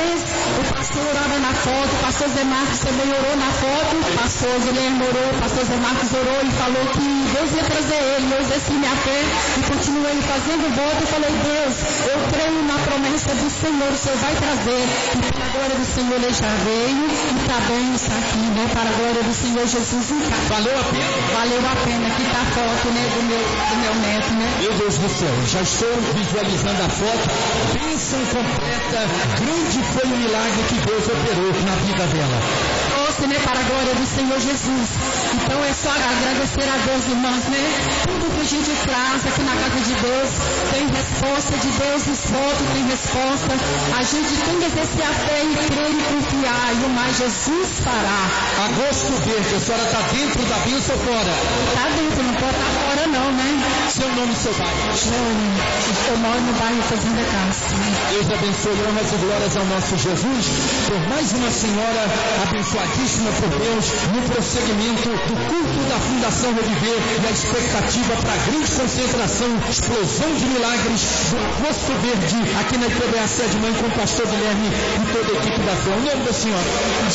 vez o pastor orava na foto, o pastor Zé Marcos também orou na foto, o pastor Guilherme orou, o pastor Zé Marcos orou e falou que Deus ia trazer ele. Eu exerci minha fé e continuei fazendo voto. Eu falei, Deus, eu creio na promessa do Senhor, o Senhor vai trazer. E para a glória do Senhor ele já veio e também está aqui, né? Para a glória do Senhor Jesus em casa. Valeu a pena? Valeu a pena. Aqui está a foto, né, do meu neto, né? Meu Deus do céu, já estou visualizando a foto. Bênção completa. Grande foi o milagre que Deus operou na vida dela. Trouxe, né, para a glória do Senhor Jesus. Então é só agradecer a Deus, irmãos, né? Tudo que a gente traz aqui na casa de Deus tem resposta de Deus, os votos tem resposta. A gente tem que exercer a fé e crer e confiar, e o mais Jesus fará. Agosto Verde, a senhora está dentro da bênção ou fora? Está dentro, não pode estar fora não, né? Seu nome e seu bairro? Eu moro no bairro Fazenda Castro. Deus abençoe, honras e glórias ao nosso Jesus, por mais uma senhora abençoadíssima por Deus, no prosseguimento do culto da Fundação Reviver e a expectativa para a grande concentração, explosão de milagres do Agosto Verde, aqui na IPBA Sede Mãe, com o pastor Guilherme e toda a equipe da fé. O nome da senhora?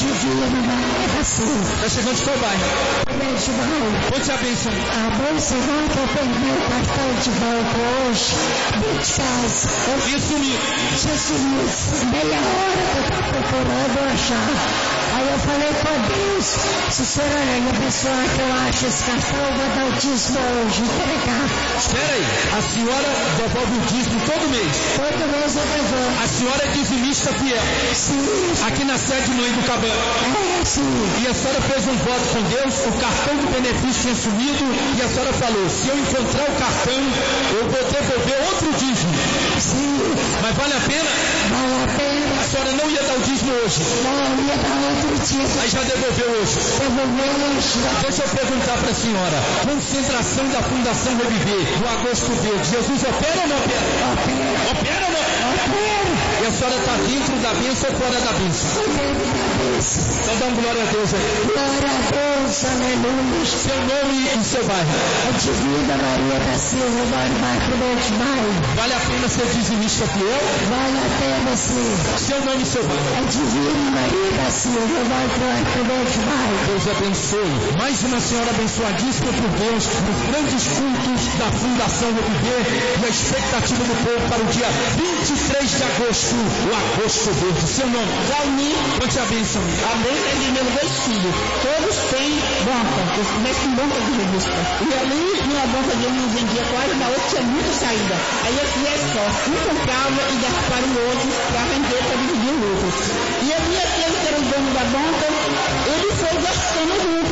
Está chegando de qual bairro? Onde a bênção? A bênção não que eu perdi o cartão de volta hoje, de casa. Isso mesmo. Jesus, meia hora que eu estava procurando achar. Aí eu falei com Deus, se o senhor me abençoar que eu acho esse cartão, eu vou dar o dízimo hoje, entregar. Espera aí, a senhora devolve o dízimo todo mês? Todo mês eu devolvo. A senhora é dizimista fiel? Sim. Aqui na sede Mãe do Cabana? Sim. E a senhora fez um voto com Deus, o cartão de benefício tinha sumido, e a senhora falou, se eu encontrar o cartão, eu vou devolver outro dízimo. Sim. Mas vale a pena? Vale a pena. A senhora não ia dar o dízimo hoje? Não, ia dar outro dízimo. Aí já devolveu hoje? Devolveu hoje. Deixa eu perguntar para a senhora, concentração da Fundação Reviver, do Agosto Verde, Jesus opera ou não opera? Opera. Opera ou não? Opera. E a senhora está dentro da bênção ou fora da bênção? Dentro da bênção. Então dá um glória a Deus aí. Glória a Deus, aleluia. Seu nome e seu bairro? A Divina Maria da Silva, moro no bairro de Maio. Vale a pena ser dizimista fiel? Vale a pena sim. Seu nome e seu bairro? A Divina Maria da Silva, moro no bairro de Maio. Deus abençoe. Mais uma senhora abençoadíssima por Deus, nos grandes cultos da Fundação Reviver e a expectativa do povo para o dia 23 de agosto, o Agosto Verde. Seu nome? Jair. Quanto a bênção? A bênção é de meus dois filhos. Todos têm banca, mas com banca de revista. E ali, numa banca de um não vendia quase, na outra tinha muita saída. Aí eu fiz só, um comprava e dava para o outro, para vender, para dividir o lucro. E a minha filha, que era o dono da banca, ele foi gastando lucro,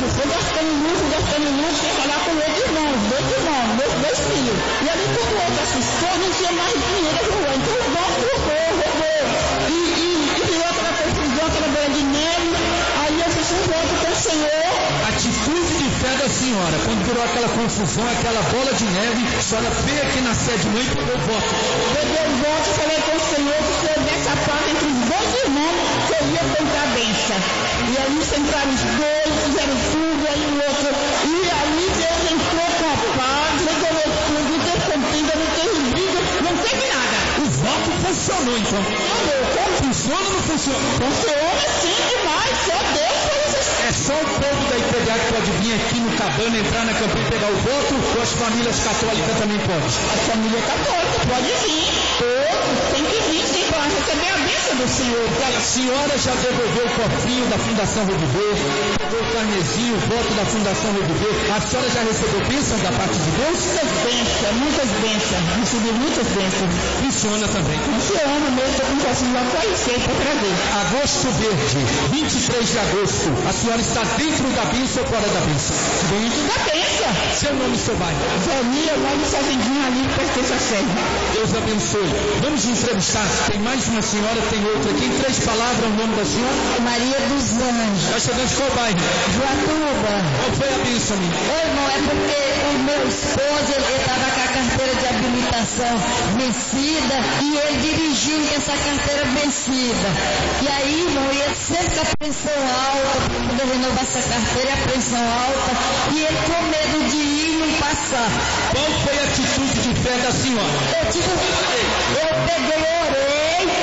foi falar com o outro irmão, meus dois filhos. E ali, quando o outro assustou, não tinha mais dinheiro, então o banco roubou. E virou aquela confusão, aquela bola de neve. Aí eu fiz um voto com o Senhor. Atitude de fé da senhora, quando virou aquela confusão, aquela bola de neve, a senhora veio aqui na sede mãe e pegou o voto. Peguei o voto e falei com o Senhor que se eu desse a parte entre os dois irmãos, que eu ia contar a bênção. E aí sentaram os dois, fizeram tudo, aí o outro. E aí Deus entrou com a paz, resolveu tudo, não teve contenda, não teve briga, não teve nada. O voto funcionou então. Funciona ou não funciona? Funciona sim demais, só Deus faz isso. É só o povo da IPBA que pode vir aqui no Cabana, entrar na campanha e pegar o voto, ou as famílias católicas também podem? A família católica pode vir, todos, tem que vir sim para receber a bênção do Senhor. A senhora já devolveu o cofrinho da Fundação Reviver, pegou o carnezinho, o voto da Fundação Reviver. A senhora já recebeu bênção da parte de Deus? Muitas bênçãos, recebi muitas bênçãos. Funciona também. Funciona mesmo, estou com o coração lá para trazer. Agosto Verde, 23 de agosto. A senhora está dentro da bênção ou fora da bênção? Dentro da bênção. Seu nome e seu bairro? Zania, lá no Fazendinho, ali pertence a sede. Deus abençoe. Vamos entrevistar. Tem mais uma senhora, tem outra aqui. Em 3 palavras, o nome da senhora? Maria dos Anjos. Está chegando de qual bairro? Joatuba. Qual foi a bênção, minha? Irmão, é porque o meu esposo, ele estava com a carteira de habilitação vencida e ele dirigiu com essa carteira vencida. E aí, irmão, ele sempre com a pressão alta, para poder renovar essa carteira, a pressão alta, e ele com medo de ir e não passar. Qual foi a atitude de fé da senhora? Eu peguei, orei.